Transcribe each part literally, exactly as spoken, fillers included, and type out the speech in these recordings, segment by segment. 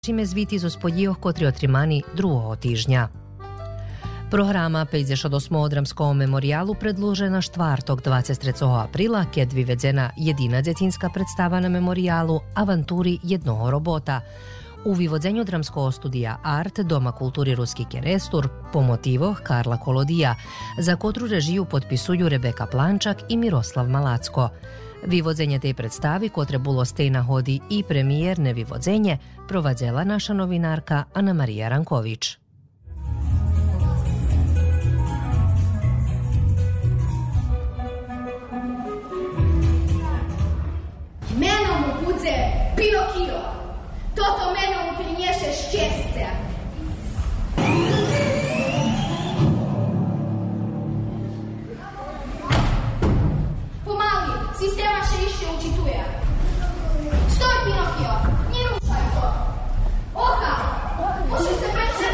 čime zviti zo spodijih, kotri otrimani drugого týždňa. Programa pejzeša do Smodramskom memorialu predložena štvrtok dvadeset trećeg aprila, kad vyvedzena jedina dzetinska predstava na memorialu Avanturi jednoho robota. U vyvodzenju dramskog studija Art Doma kulturi Ruski Kerestur po motivoh Karla Kolodija, za kotru režiju potpisuju Rebeka Plančak i Miroslav Malacko. Vyvodzenje tej predstavi, kotre bulo stej nahodi i premijerne vyvodzenje, provadzela naša novinarka Ana Marija Ranković. Meno mu budze Pinokio, toto meno mu prinješe šćestce. Pomali, sistema še išće učituje. Stoj, Pinokio, nie rušaj to. Oka, može se preći.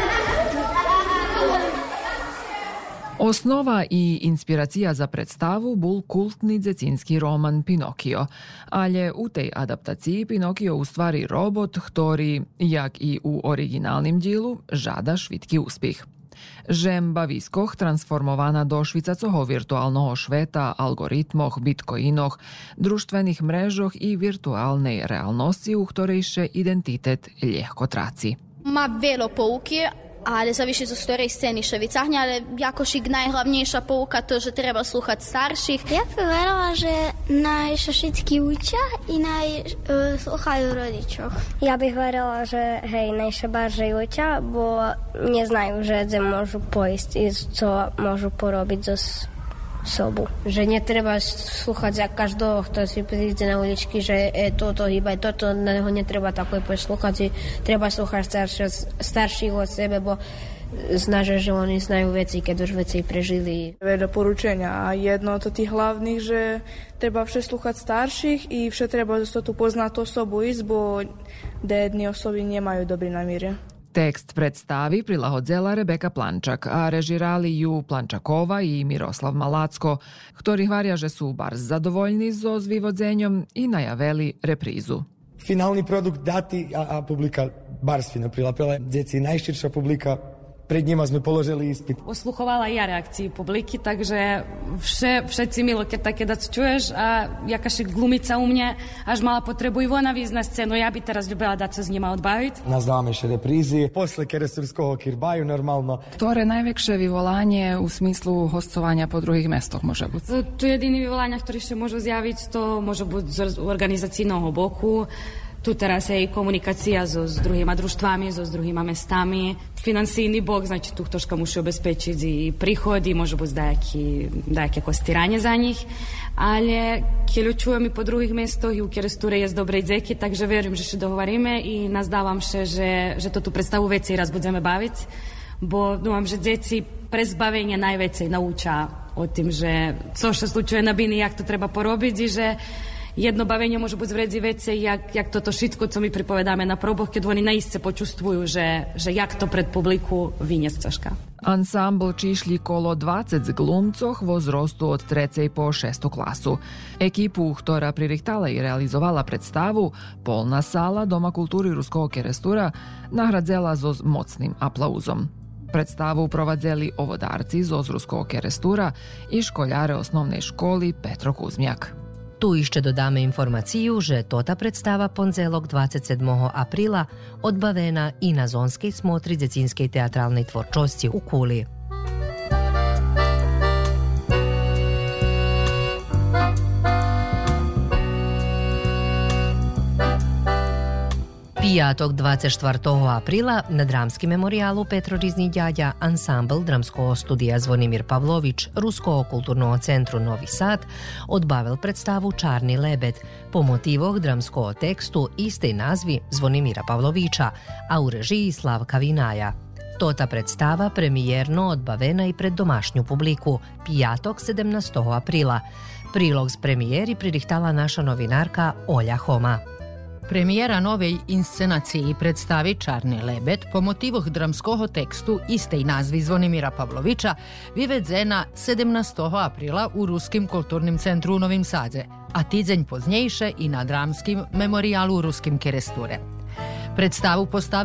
Osnova i inspiracija za predstavu bul kultni dzecinski roman Pinokio, ale u tej adaptaciji Pinokio u stvari robot, ktorý, jak i u originalnim džilu, žada švitki uspih. Žem baviskoh transformovana do švicacoho virtualnoho šveta, algoritmoh, bitcoinoh, društvenih mrežoh i virtualnej realnosti, u ktorej še identitet ljehko traci. Ma velo pouki, ale zaviše zo storej scény še vycahne, ale jakošik najhlavnejša pouka to, že treba slúchať starších. Ja by verila, že naj sa všetky učia i naj uh, slúchajú rodičov. Ja bych verila, že hej, naj sa bardziej učia, bo neznajú, že dze môžu poísť i co môžu porobiť zo sobu. Že netreba slúchať za každého, kto si príde na uličky, že je toto hýba, toto, na neho netreba takové poslúchať. Treba slúchať starších, starších od sebe, bo znaže, že oni znajú veci, keď už veci prežili. Doporučenia a jedno od tých hlavných, že treba vše slúchať starších i vše treba tu poznať osobu ísť, bo jedni osoby nemajú dobrý namír. Tekst predstavi prilagodzela Rebeka Plančak, a režirali ju Plančakova i Miroslav Malacko, ktorí hvaria, že sú bar zadovoljni so zvivodzenjom i najaveli reprizu. Finalni produkt dati, a, a publika bar svi naprilapila. Djeci najširša publika, pred njima sme položili ispit. Osluchovala ja reakciji publiky, takže vše, všetci milo, keď také dac čuješ, a jakaši glumica u mne až mala potrebu i vona víc na scénu, ja bi teraz ljubila da se s njima odbaviť. Nazdávame še reprízy, posle keresturského kirbaju normalno. Ktoré najväkšie vyvolanie u smislu hostovania po druhých mestoch môže byť? Tu jediný vyvolania, ktorí še môžu zjaviť, to môže byť z organizacijného boku. Tu teraz je i komunikacija so, s druhýma društvami, so, s druhýma mestami. Finansijný bok, znači tu troška muši obezpečiť i prihodi, može byť dajaki, dajake kostiranje za njih. Ale keď čujem i po druhých mestoch i u Keresture je z dobrej dzeki, takže verujem, že še dohovaríme i nazdávam še, že, že to tu predstavu veci raz budeme baviť. Bo dúfam, že djeci pre zbavenie najvecej nauča o tým, že co še slučuje na bini, jak to treba porobiť i že jedno bavenie može byť zvredzi vece, jak, jak toto šitko, co mi pripovedáme na proboch, keď oni naistce počustvujú, že, že jak to pred publiku vyniesť caška. Ansambl čišli kolo dvadsať glumcoch vo zrostu od trecej po šestu klasu. Ekipu, ktorá pririchtala i realizovala predstavu, polna sala Doma kultúry Ruského Kerestura nahradzela so mocným aplauzom. Predstavu provadzeli ovodárci zo Ruského Kerestura i školjare osnovnej školy Petro Kuzmjak. Tu išće dodame informaciju, že tota predstava ponzelog dvadeset sedmog aprila odbavena i na zonskej smotri dzecinskej teatralnej tvorčosci u Kuli. Pijatok dvadeset četvrtog aprila na dramskim memorialu Petro Rizni djadja ansambl dramskog studija Zvonimir Pavlović Ruskog kulturnog centru Novi Sad odbavil predstavu Čarni lebed po motivoh dramskog tekstu istej nazvi Zvonimira Pavlovića, a u režiji Slavka Vinaja. Tota predstava premijerno odbavena i pred domašnju publiku pijatok sedemnaestog aprila. Prilog s premijeri pririhtala naša novinarka Olja Homa. Premijera nove inscenaciji predstavi Čarni lebed po motivoh dramskoho tekstu istej nazvi Zvonimira Pavlovića vyvedzena sedemnaestog aprila u Ruskim kulturnim centru u Novim Sadze, a tidzenj poznejše i na dramskim memorialu u Ruskim Keresture. Predstavu postavili